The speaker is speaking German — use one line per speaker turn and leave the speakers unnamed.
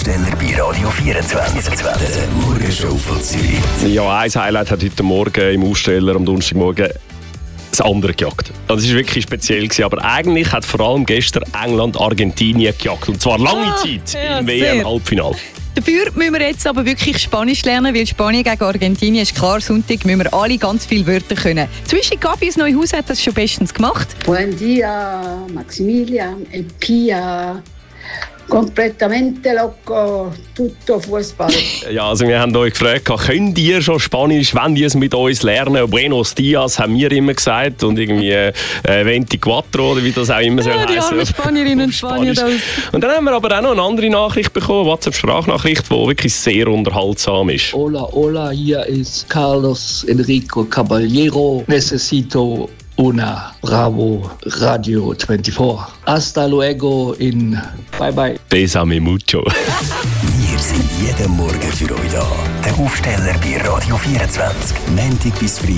Aufsteller bei Radio 24. Der Morgenshow von Zürich.
Ja, ein Highlight hat heute Morgen im Aufsteller am Donnerstagmorgen das andere gejagt. Das war wirklich speziell, aber eigentlich hat vor allem gestern England Argentinien gejagt. Und zwar lange Zeit im WM-Halbfinale.
Dafür müssen wir jetzt aber wirklich Spanisch lernen, weil Spanien gegen Argentinien ist klar. Sonntag müssen wir alle ganz viele Wörter können. Zwischen Gabi aus Neuhaus hat das schon bestens gemacht.
Buen dia, Maximilian, e Pia. Completamente loco, tutto Fußball.
Ja, also wir haben euch gefragt, könnt ihr schon Spanisch, wenn ihr es mit uns lernen? Buenos dias haben wir immer gesagt und irgendwie 24 oder wie das auch immer so
heißt. Die armen Spanierinnen und Spanier.
Und dann haben wir aber auch noch eine andere Nachricht bekommen, WhatsApp-Sprachnachricht, die wirklich sehr unterhaltsam ist.
Hola, hola, hier ist Carlos Enrico Caballero. Necesito una Bravo Radio 24. Hasta luego in Bye Bye.
Besame mucho.
Wir sind jeden Morgen für euch da. Der Aufsteller bei Radio 24. Montag bis Freitag.